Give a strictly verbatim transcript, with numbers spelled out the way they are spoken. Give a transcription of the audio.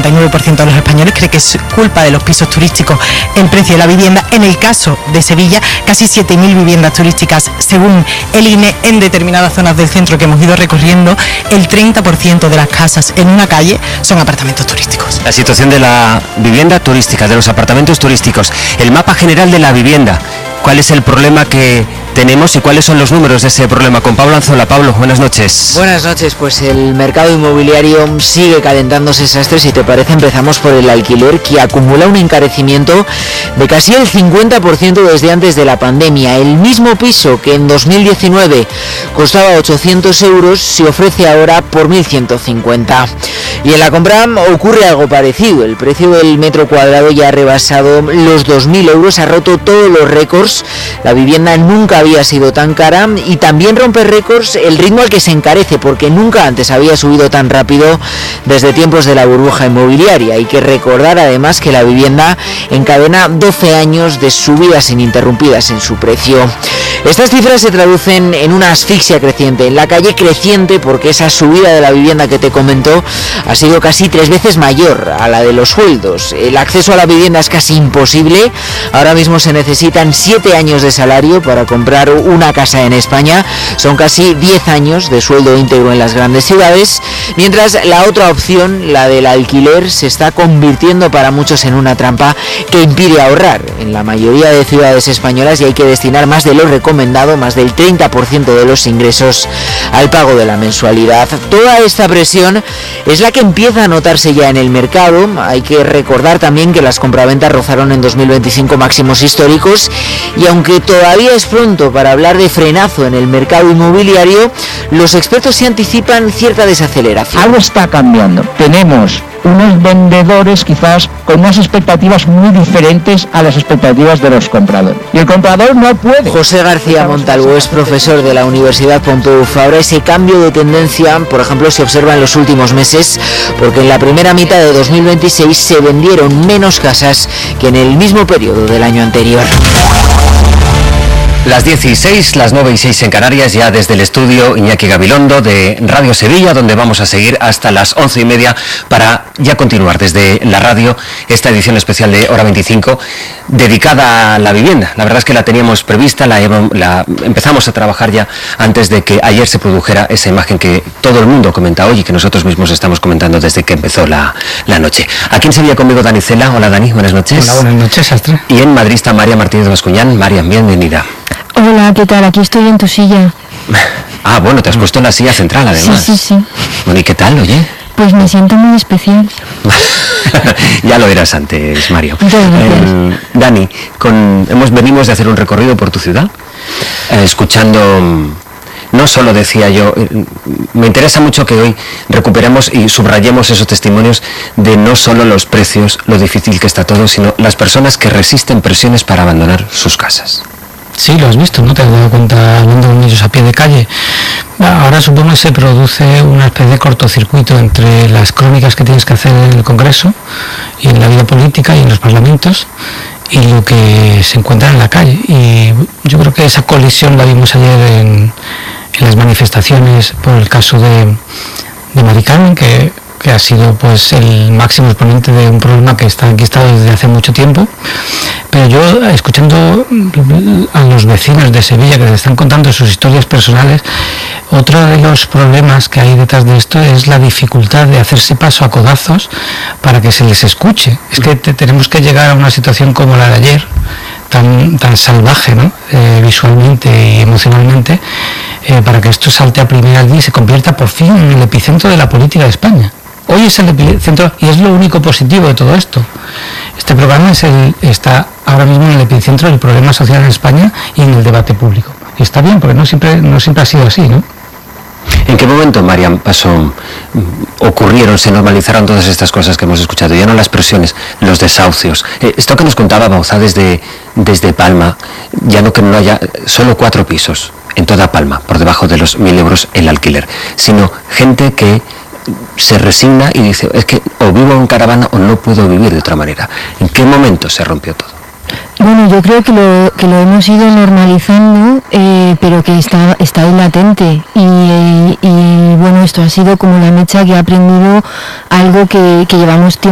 ochenta y nueve por ciento de los españoles cree que es culpa de los pisos turísticos el precio de la vivienda. En el caso de Sevilla, casi siete mil viviendas turísticas, según el I N E, en determinadas zonas del centro que hemos ido recorriendo, el treinta por ciento de las casas en una calle son apartamentos turísticos. La situación de la vivienda turística, de los apartamentos turísticos, el mapa general de la vivienda, ¿cuál es el problema que tenemos y cuáles son los números de ese problema? Con Pablo Anzola. Pablo, buenas noches. Buenas noches, pues el mercado inmobiliario sigue calentándose sastre. Si te parece, empezamos por el alquiler, que acumula un encarecimiento de casi el cincuenta por ciento desde antes de la pandemia. El mismo piso que en dos mil diecinueve costaba ochocientos euros se ofrece ahora por mil ciento cincuenta. Y en la compra ocurre algo parecido. El precio del metro cuadrado ya ha rebasado los dos mil euros, ha roto todos los récords. La vivienda nunca había sido tan cara y también rompe récords el ritmo al que se encarece, porque nunca antes había subido tan rápido desde tiempos de la burbuja inmobiliaria. Hay que recordar además que la vivienda encadena doce años de subidas ininterrumpidas en su precio. Estas cifras se traducen en una asfixia creciente, en la calle creciente, porque esa subida de la vivienda que te comentó ha sido casi tres veces mayor a la de los sueldos. El acceso a la vivienda es casi imposible. Ahora mismo se necesitan siete años de salario para comprar una casa en España. Son casi diez años de sueldo íntegro en las grandes ciudades, mientras la otra opción, la del alquiler, se está convirtiendo para muchos en una trampa que impide ahorrar. En la mayoría de ciudades españolas ya hay que destinar más de lo recomendado, más del treinta por ciento de los ingresos, al pago de la mensualidad. Toda esta presión es la que empieza a notarse ya en el mercado. Hay que recordar también que las compraventas rozaron en dos mil veinticinco máximos históricos, y aunque todavía es pronto para hablar de frenazo en el mercado inmobiliario, los expertos se anticipan cierta desaceleración. Algo está cambiando. Tenemos unos vendedores quizás con unas expectativas muy diferentes a las expectativas de los compradores. Y el comprador no puede. José García Montalvo es profesor de la Universidad Pompeu Fabra. Ese cambio de tendencia, por ejemplo, se observa en los últimos meses, porque en la primera mitad de dos mil veintiséis se vendieron menos casas que en el mismo periodo del año anterior. Las diez y seis, las nueve y seis en Canarias, ya desde el estudio Iñaki Gabilondo de Radio Sevilla, donde vamos a seguir hasta las once y media para ya continuar desde la radio esta edición especial de Hora veinticinco dedicada a la vivienda. La verdad es que la teníamos prevista, la, la empezamos a trabajar ya antes de que ayer se produjera esa imagen que todo el mundo comenta hoy y que nosotros mismos estamos comentando desde que empezó la, la noche. Aquí en Sevilla conmigo Dani Cela. Hola Dani, buenas noches. Hola, buenas noches, Astra. Y en Madrid está María Martínez Bascuñán. María, bienvenida. Hola, ¿qué tal? Aquí estoy en tu silla. Ah, bueno, te has puesto en la silla central además. Sí, sí, sí. Bueno, ¿y qué tal, oye? Pues me siento muy especial. Ya lo eras antes, Mario. Muchas gracias. Eh, Dani, con, hemos venimos de hacer un recorrido por tu ciudad, eh, escuchando... No solo, decía yo, eh, me interesa mucho que hoy recuperemos y subrayemos esos testimonios de no solo los precios, lo difícil que está todo, sino las personas que resisten presiones para abandonar sus casas. Sí, lo has visto, ¿no? Te has dado cuenta hablando con ellos a pie de calle. Ahora supongo que se produce una especie de cortocircuito entre las crónicas que tienes que hacer en el Congreso y en la vida política y en los parlamentos y lo que se encuentra en la calle. Y yo creo que esa colisión la vimos ayer en, en las manifestaciones por el caso de, de Mari Carmen, que, que ha sido pues el máximo exponente de un problema que está enquistado desde hace mucho tiempo. Pero yo, escuchando a los vecinos de Sevilla que les están contando sus historias personales, otro de los problemas que hay detrás de esto es la dificultad de hacerse paso a codazos para que se les escuche. Es que te, tenemos que llegar a una situación como la de ayer, tan, tan salvaje, ¿no? Eh, visualmente y emocionalmente, eh, para que esto salte a primera línea y se convierta por fin en el epicentro de la política de España. Hoy es el epicentro y es lo único positivo de todo esto. Este programa es el, está ahora mismo en el epicentro del problema social en España y en el debate público. Y está bien, porque no siempre, no siempre ha sido así, ¿no? ¿En qué momento, María, pasó, ocurrieron, se normalizaron todas estas cosas que hemos escuchado? Ya no las presiones, los desahucios. Eh, esto que nos contaba Bauzá desde, desde Palma, ya no que no haya solo cuatro pisos en toda Palma, por debajo de los mil euros el alquiler, sino gente que se resigna y dice, es que o vivo en caravana o no puedo vivir de otra manera. ¿En qué momento se rompió todo? Bueno, yo creo que lo, que lo hemos ido normalizando, eh, pero que está, está ahí latente. Y, y, y bueno, esto ha sido como la mecha que ha aprendido algo que, que llevamos tiempo